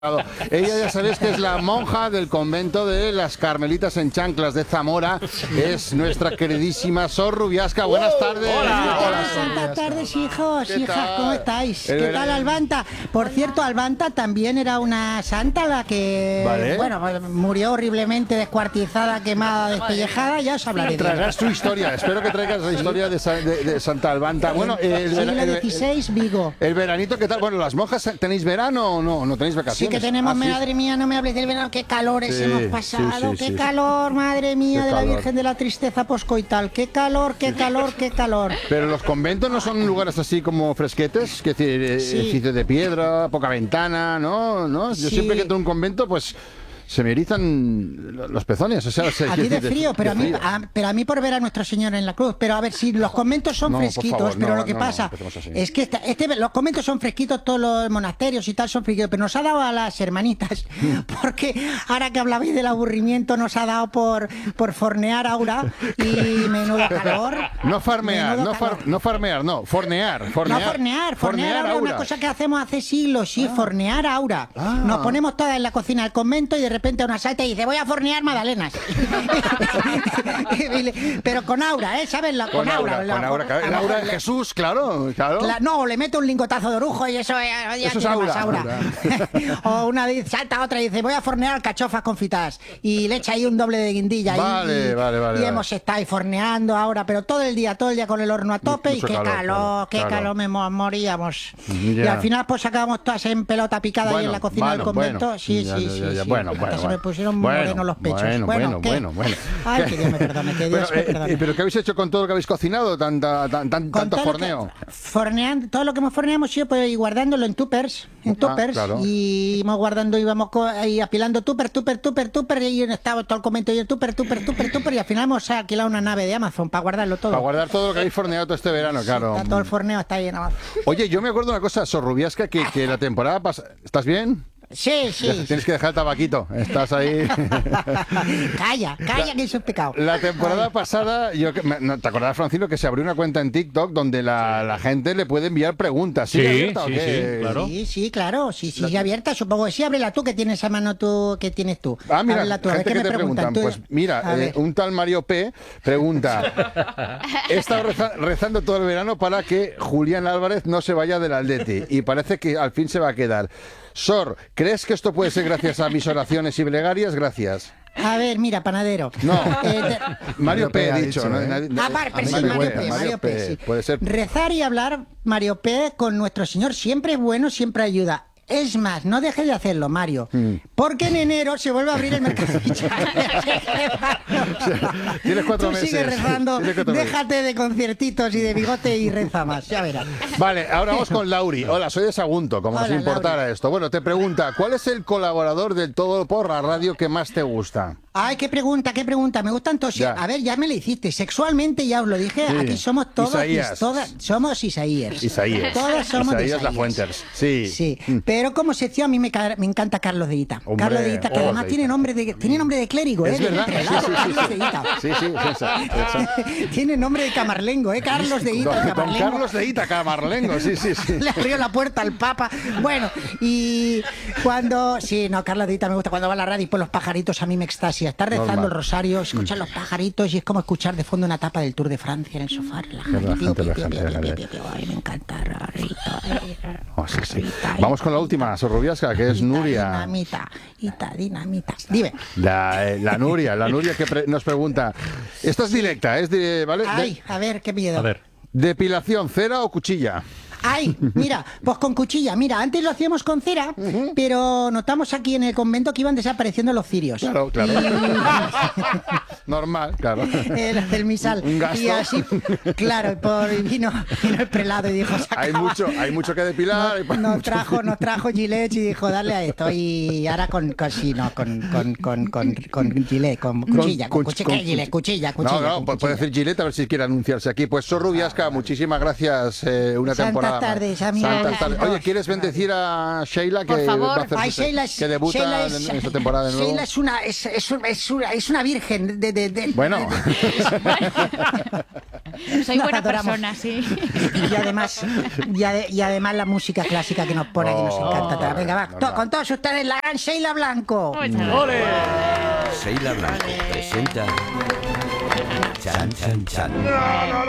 Ella ya sabéis que es la monja del convento de las Carmelitas en Chanclas de Zamora. Es nuestra queridísima Sor Rubiasca. Buenas tardes. Hola, Buenas tardes, hijos, hijas, ¿cómo estáis? ¿Qué tal, Albanta? Por cierto, Albanta también era una santa la que, bueno, murió horriblemente descuartizada, quemada, despellejada. Ya os hablaré de Traerás tu historia. Espero que traigas la historia de Santa Albanta. Bueno, siglo XVI, Vigo. El veranito, ¿qué tal? Bueno, ¿las monjas tenéis verano o no? ¿No tenéis vacaciones? Sí que tenemos, madre mía, no me hables del verano, qué calores hemos pasado, qué calor, madre mía, de la Virgen de la Tristeza poscoital, qué calor, qué calor, qué calor. Pero los conventos no son lugares así como fresquetes, que decir, edificios de piedra, poca ventana, ¿no? Yo siempre que entro a un convento, pues se me erizan los pezones, o sea, aquí de frío, pero a mí por ver a nuestro Señor en la cruz. Pero a ver, si los conventos son fresquitos, favor, pero lo que pasa es que los conventos son fresquitos, todos los monasterios y tal son fresquitos, pero nos ha dado a las hermanitas, porque ahora que hablabais del aburrimiento, nos ha dado por fornear Aura y menudo calor. No farmear, no, fornear Aura, una cosa que hacemos hace siglos, fornear Aura. Nos ponemos todas en la cocina del convento y de repente una salta y dice, voy a fornear magdalenas. Pero con Aura, ¿sabes? Con Aura. El Aura de Jesús, claro. No, le mete un lingotazo de orujo y eso ya eso tiene es más Aura. O una salta otra y dice, voy a fornear alcachofas confitadas. Y le echa ahí un doble de guindilla. Vale. Y hemos estado ahí forneando ahora, pero todo el día con el horno a tope. Mucho y qué calor, moríamos. Ya. Y al final pues acabamos todas en pelota picada ahí en la cocina del convento. Sí. Se me pusieron muy morenos los pechos. Bueno. Ay, que Dios me perdone, que Dios me perdone. ¿Pero qué habéis hecho con todo lo que habéis cocinado? Tanto forneo. Forneando, todo lo que hemos forneado hemos ido pues, y guardándolo en tuppers. Claro. Y íbamos guardando, íbamos ahí apilando tupper, y estaba todo el convento y el tupper, y al final hemos alquilado una nave de Amazon para guardarlo todo. Para guardar todo lo que habéis forneado todo este verano, claro. Todo el forneo está ahí en Amazon. Oye, yo me acuerdo de una cosa, Sor Rubiasca, que la temporada pasada... ¿Estás bien? Sí. Tienes que dejar el tabaquito. Estás ahí. Calla, que eso es pecado. La temporada pasada, ¿te acordás, Francino, que se abrió una cuenta en TikTok donde la gente le puede enviar preguntas? Sí, claro. Sí, claro. Sí, abierta. Supongo que sí, ábrela tú, que tienes a mano tú, que tienes tú. Mira, tú. Gente que te preguntan. Pues mira, un tal Mario P. pregunta: he estado rezando todo el verano para que Julián Álvarez no se vaya del Atleti y parece que al fin se va a quedar. Sor, ¿crees que esto puede ser gracias a mis oraciones y plegarias? Gracias. A ver, mira, panadero. No, Mario P. ha dicho. Mario P. Sí. Puede ser. Rezar y hablar, Mario P. con nuestro Señor siempre es bueno, siempre ayuda. Es más, no dejes de hacerlo, Mario, porque en enero se vuelve a abrir el mercado. Tienes 4 meses. Sigue rezando, déjate de conciertitos y de bigote y reza más, ya verás. Vale, ahora vamos con Lauri. Hola, soy de Sagunto, como si importara esto. Bueno, te pregunta, ¿cuál es el colaborador del Todo por la Radio que más te gusta? Ay, qué pregunta, me gustan todos. Ya. A ver, ya me lo hiciste. Sexualmente ya os lo dije, aquí somos todos somos Isaías. Todos somos Isaías Lafuentes. Sí. Pero como sección a mí me encanta Carlos de Ita. Carlos de Ita, que además tiene nombre de clérigo, Es verdad. Carlos de Ita. Sí. Tiene nombre de camarlengo, Carlos de Ita, Don Carlos de Ita, camarlengo, sí. Le abrió la puerta al Papa. Bueno, y cuando... Sí, no, Carlos de Ita me gusta cuando va a la radio y por los pajaritos a mí me extasia. Estar rezando el rosario, escuchar los pajaritos y es como escuchar de fondo una etapa del Tour de Francia en el sofá. Ay, me encanta. Vamos con la última, Sor Rubiasca, que es Nuria. Dinamita. Dime. La Nuria que nos pregunta. Esta es directa, ¿vale? Ay, a ver, qué miedo. A ver. ¿Depilación, cera o cuchilla? Ay, mira, pues con cuchilla. Mira, antes lo hacíamos con cera, pero notamos aquí en el convento que iban desapareciendo los cirios. Claro. Normal, claro. El misal. Un gasto. Y así, claro, vino el prelado y dijo, hay mucho que depilar. Nos trajo Gillette y dijo, dale a esto. Y ahora con Gillette, con cuchilla. Cuchilla. No, puede decir Gillette a ver si quiere anunciarse aquí. Pues Sor Rubiasca, muchísimas gracias. Una temporada. Tardes, amigo. Oye, ¿quieres bendecir a Sheila? Por favor. Que debuta en esta temporada de nuevo. Sheila es una virgen Bueno. Soy buena persona, sí. Y además la música clásica que nos pone, que nos encanta. Venga, va, con todos ustedes, la gran Sheila Blanco. ¡Ole! Sheila Blanco presenta Chan Chan Chan.